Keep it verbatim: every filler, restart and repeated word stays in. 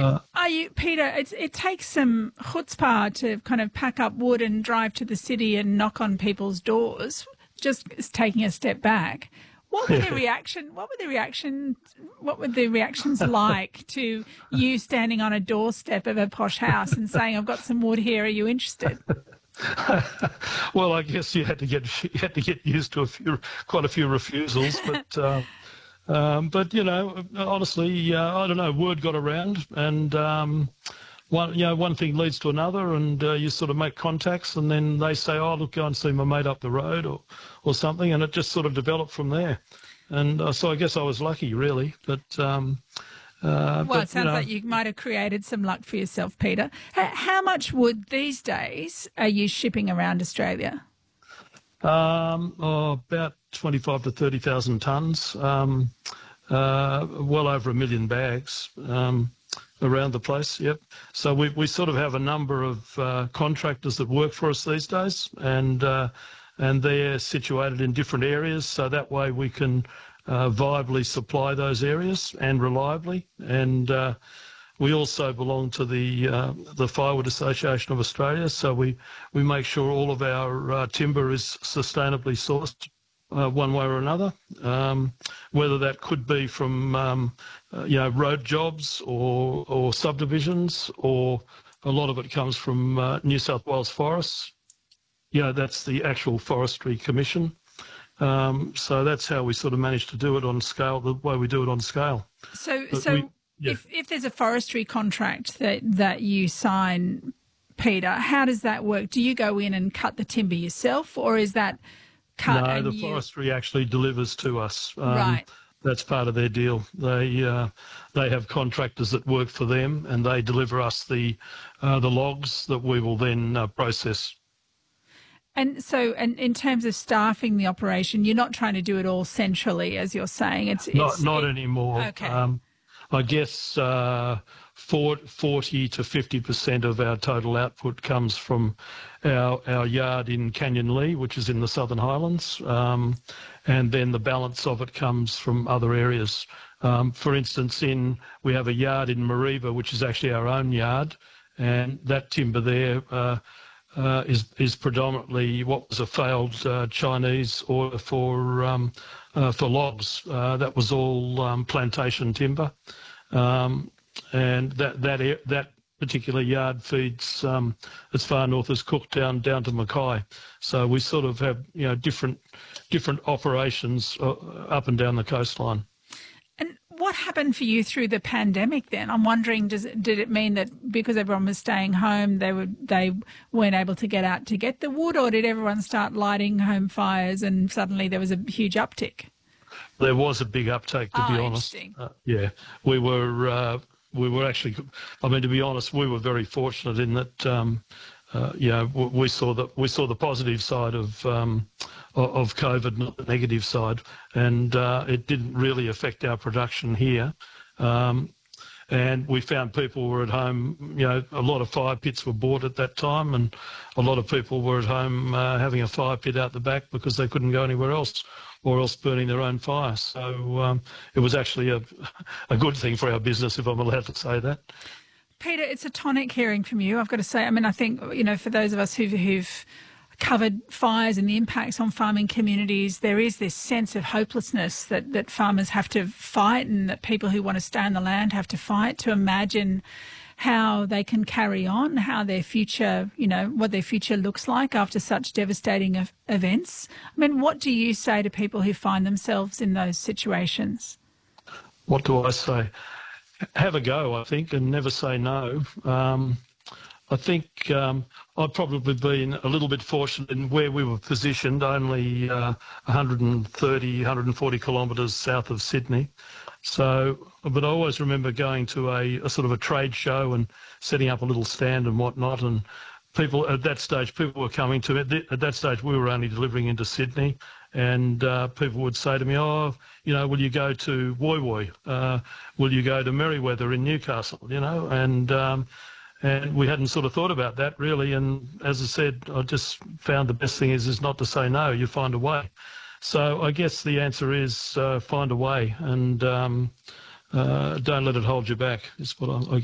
Uh, are you, Peter, it's, it takes some chutzpah to kind of pack up wood and drive to the city and knock on people's doors, just taking a step back. What were the reaction? What were the reaction? What were the reactions like to you standing on a doorstep of a posh house and saying, "I've got some wood here. Are you interested?" Well, I guess you had to get you had to get used to a few, quite a few refusals, but uh, um, but you know, honestly, uh, I don't know. Word got around, and um, one you know one thing leads to another, and uh, you sort of make contacts, and then they say, "Oh, look, go and see my mate up the road," or or something, and it just sort of developed from there. And uh, so I guess I was lucky, really, but. Um, Uh, well, but, it sounds you know, like you might have created some luck for yourself, Peter. H- how much wood these days are you shipping around Australia? Um, oh, about twenty-five to thirty thousand tonnes, um, uh, well over a million bags um, around the place. Yep. So we we sort of have a number of uh, contractors that work for us these days, and uh, and they're situated in different areas, so that way we can. Uh, viably supply those areas and reliably, and uh, we also belong to the uh, the Firewood Association of Australia, so we we make sure all of our uh, timber is sustainably sourced uh, one way or another, um, whether that could be from um, uh, you know road jobs or or subdivisions, or a lot of it comes from uh, New South Wales forests. You know, that's the actual Forestry Commission. Um, so that's how we sort of manage to do it on scale, the way we do it on scale. So, But so we, yeah. if, if there's a forestry contract that, that you sign, Peter, how does that work? Do you go in and cut the timber yourself, or is that cut? No, and the you... forestry actually delivers to us. Um, right. That's part of their deal. They uh, they have contractors that work for them, and they deliver us the uh, the logs that we will then uh, process. And so, and in terms of staffing the operation, you're not trying to do it all centrally, as you're saying. It's, it's not not it, anymore. Okay. Um, I guess uh, forty to fifty percent of our total output comes from our our yard in Canyon Lee, which is in the Southern Highlands, um, and then the balance of it comes from other areas. Um, for instance, in we have a yard in Mareeba, which is actually our own yard, and that timber there. Uh, Uh, is is predominantly what was a failed uh, Chinese order for um, uh, for logs. Uh, that was all um, plantation timber, um, and that that that particular yard feeds um, as far north as Cooktown down to Mackay. So we sort of have you know different different operations uh, up and down the coastline. And what happened for you through the pandemic then? I'm wondering, does it, did it mean that because everyone was staying home, they were they weren't able to get out to get the wood, or did everyone start lighting home fires and suddenly there was a huge uptick? There was a big uptake, to oh, be honest. Interesting. Uh, yeah, we were uh, we were actually. I mean, to be honest, we were very fortunate in that. Um, uh, you know, we saw that we saw the positive side of. Um, of COVID, not the negative side, and uh, it didn't really affect our production here. Um, and we found people were at home, you know, a lot of fire pits were bought at that time, and a lot of people were at home uh, having a fire pit out the back because they couldn't go anywhere else, or else burning their own fire. So um, it was actually a, a good thing for our business, if I'm allowed to say that. Peter, it's a tonic hearing from you, I've got to say. I mean, I think, you know, for those of us who've, who've covered fires and the impacts on farming communities, there is this sense of hopelessness that, that farmers have to fight, and that people who want to stay on the land have to fight to imagine how they can carry on, how their future, you know, what their future looks like after such devastating of events. I mean, what do you say to people who find themselves in those situations? What do I say? Have a go, I think, and never say no. Um, I think um, I've probably been a little bit fortunate in where we were positioned, only uh, one hundred thirty, one hundred forty kilometres south of Sydney. So, but I always remember going to a, a sort of a trade show and setting up a little stand and whatnot, and people at that stage, people were coming to me. At that stage, we were only delivering into Sydney, and uh, people would say to me, oh, you know, will you go to Woy Woy? Uh, will you go to Merriweather in Newcastle, you know? And um, and we hadn't sort of thought about that really. And as I said, I just found the best thing is, is not to say no, you find a way. So I guess the answer is uh, find a way, and um, uh, don't let it hold you back, is what I, I